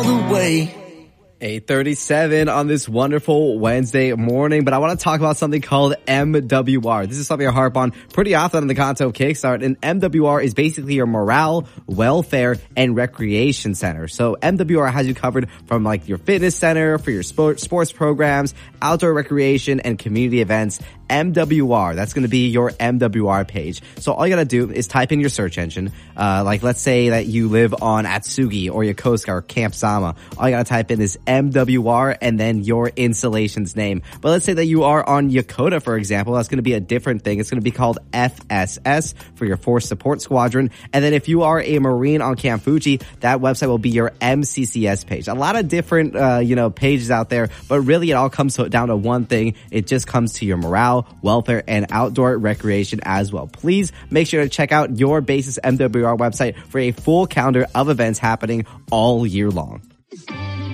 the way. 8:37 on this wonderful Wednesday morning, but I want to talk about something called MWR. This is something I harp on pretty often on the Kanto Kickstart, and MWR is basically your morale, welfare, and recreation center. So MWR has you covered from like your fitness center, for your sports programs, outdoor recreation, and community events. MWR, that's going to be your MWR page. So all you got to do is type in your search engine. Like let's say that you live on Atsugi or Yokosuka or Camp Sama. All you got to type in is MWR and then your installation's name. But let's say that you are on Yokota, for example. That's going to be a different thing. It's going to be called FSS for your Force Support Squadron. And then if you are a Marine on Camp Fuji, that website will be your MCCS page. A lot of different, pages out there, but really it all comes down to one thing. It just comes to your morale, welfare, and outdoor recreation as well. Please make sure to check out your base's MWR website for a full calendar of events happening all year long.